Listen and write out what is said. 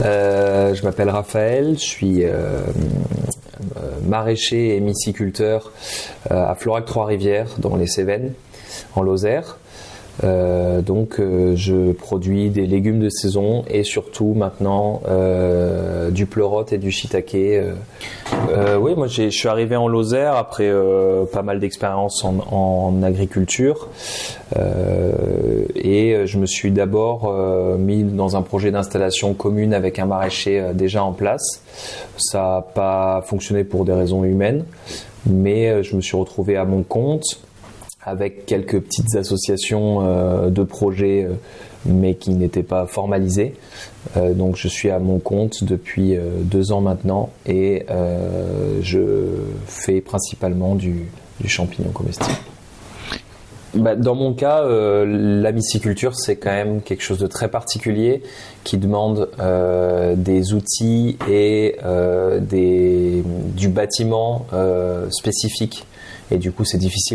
Je m'appelle Raphaël, je suis maraîcher et myciculteur à Florac Trois-Rivières dans les Cévennes, en Lozère. Je produis des légumes de saison et surtout maintenant du pleurote et du shiitake. Oui, moi je suis arrivé en Lozère après pas mal d'expérience en agriculture et je me suis d'abord mis dans un projet d'installation commune avec un maraîcher déjà en place. Ça n'a pas fonctionné pour des raisons humaines, mais je me suis retrouvé à mon compte avec quelques petites associations de projets, mais qui n'étaient pas formalisées. Donc je suis à mon compte depuis 2 ans maintenant et je fais principalement du champignon comestible. Dans mon cas, la myciculture, c'est quand même quelque chose de très particulier qui demande des outils et du bâtiment spécifique. Et du coup, c'est difficile